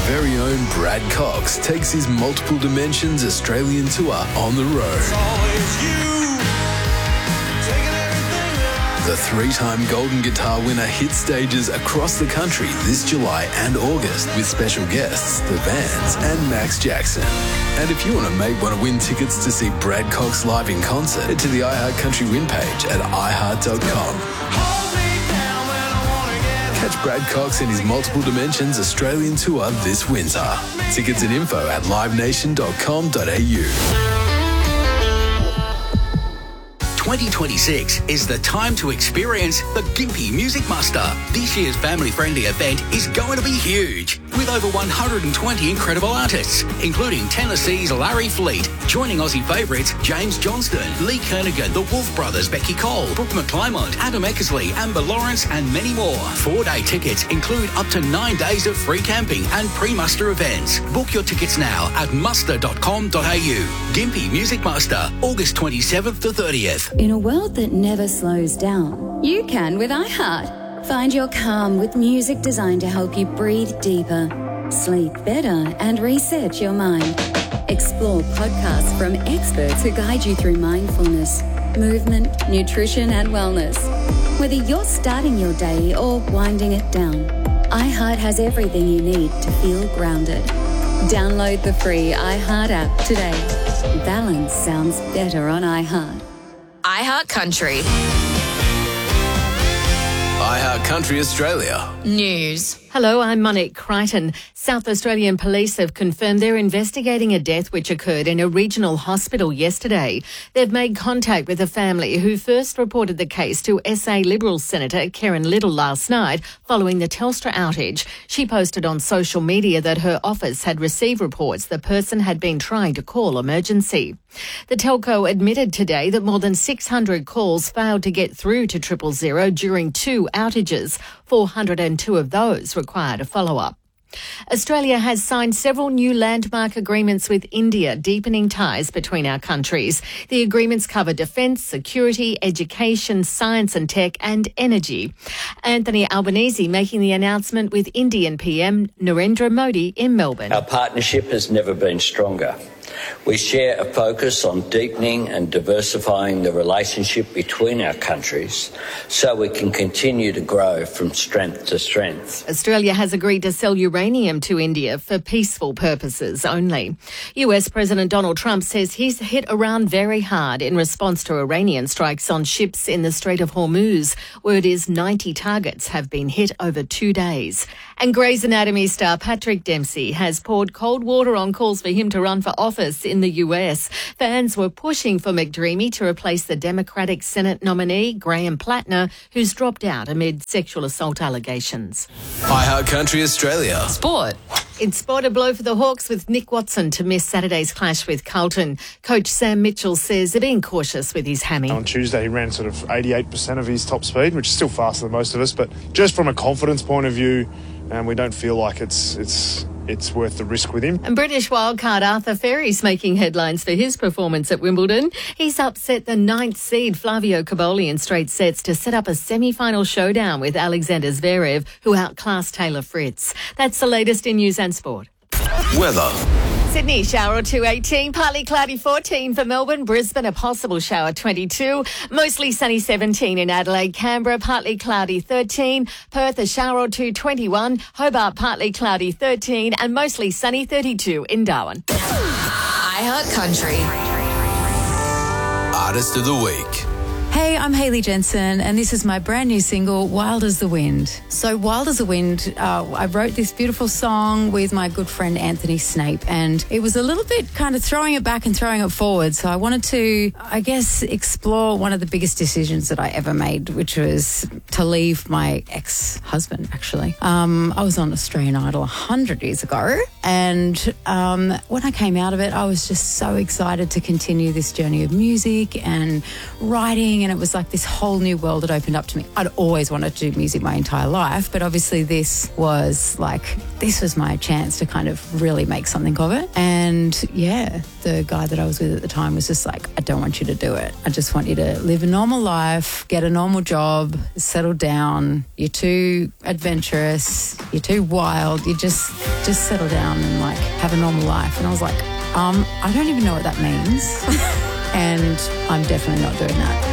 very own Brad Cox takes his Multiple Dimensions Australian tour on the road. The three-time Golden Guitar winner hit stages across the country this July and August with special guests, The Vans and Max Jackson. And if you and a mate want to win tickets to see Brad Cox live in concert, head to the iHeart Country win page at iHeart.com. Catch Brad Cox in his Multiple Dimensions Australian tour this winter. Tickets and info at livenation.com.au. 2026 is the time to experience the Gympie Music Muster. This year's family-friendly event is going to be huge, with over 120 incredible artists, including Tennessee's Larry Fleet, joining Aussie favourites James Johnston, Lee Kernaghan, the Wolf Brothers, Becky Cole, Brooke McClymont, Adam Eckersley, Amber Lawrence, and many more. 4-day tickets include up to 9 days of free camping and pre-muster events. Book your tickets now at muster.com.au. Gympie Music Muster, August 27th to 30th. In a world that never slows down, you can with iHeart. Find your calm with music designed to help you breathe deeper, sleep better, and reset your mind. Explore podcasts from experts who guide you through mindfulness, movement, nutrition, and wellness. Whether you're starting your day or winding it down, iHeart has everything you need to feel grounded. Download the free iHeart app today. Balance sounds better on iHeart. iHeart Country. iHeart Country Australia. News. Hello, I'm Monique Crichton. South Australian police have confirmed they're investigating a death which occurred in a regional hospital yesterday. They've made contact with a family who first reported the case to SA Liberal Senator Karen Little last night following the Telstra outage. She posted on social media that her office had received reports the person had been trying to call emergency. The telco admitted today that more than 600 calls failed to get through to 000 during 2 outages. 402 of those required a follow-up. Australia has signed several new landmark agreements with India, deepening ties between our countries. The agreements cover defence, security, education, science and tech and energy. Anthony Albanese making the announcement with Indian PM Narendra Modi in Melbourne. Our partnership has never been stronger. We share a focus on deepening and diversifying the relationship between our countries so we can continue to grow from strength to strength. Australia has agreed to sell uranium to India for peaceful purposes only. US President Donald Trump says he's hit Iran very hard in response to Iranian strikes on ships in the Strait of Hormuz. Word is 90 targets have been hit over 2 days. And Grey's Anatomy star Patrick Dempsey has poured cold water on calls for him to run for office in the US. Fans were pushing for McDreamy to replace the Democratic Senate nominee, Graham Plattner, who's dropped out amid sexual assault allegations. iHeart Country Australia. Sport. In sport, a blow for the Hawks with Nick Watson to miss Saturday's clash with Carlton. Coach Sam Mitchell says they're being cautious with his hammy. On Tuesday, he ran sort of 88% of his top speed, which is still faster than most of us. But just from a confidence point of view, we don't feel like it's worth the risk with him. And British wildcard Arthur Ferry's making headlines for his performance at Wimbledon. He's upset the 9th seed Flavio Cobolli in straight sets to set up a semi-final showdown with Alexander Zverev, who outclassed Taylor Fritz. That's the latest in news and sport. Weather. Sydney, shower or 2, 18. Partly cloudy, 14 for Melbourne. Brisbane, a possible shower, 22. Mostly sunny, 17 in Adelaide. Canberra, partly cloudy, 13. Perth, a shower or 2, 21. Hobart, partly cloudy, 13. And mostly sunny, 32 in Darwin. iHeart Country. Artist of the Week. Hey, I'm Hayley Jensen, and this is my brand new single, Wild as the Wind. So Wild as the Wind, I wrote this beautiful song with my good friend Anthony Snape, and it was a little bit kind of throwing it back and throwing it forward. So I wanted to, I guess, explore one of the biggest decisions that I ever made, which was to leave my ex-husband, actually. I was on Australian Idol 100 years ago, and when I came out of it, I was just so excited to continue this journey of music and writing, and it was like this whole new world that opened up to me. I'd always wanted to do music my entire life, but obviously this was my chance to kind of really make something of it. And yeah, the guy that I was with at the time was just like, I don't want you to do it. I just want you to live a normal life, get a normal job, settle down. You're too adventurous, you're too wild, you just just settle down and like have a normal life. And I was like, I don't even know what that means. And I'm definitely not doing that.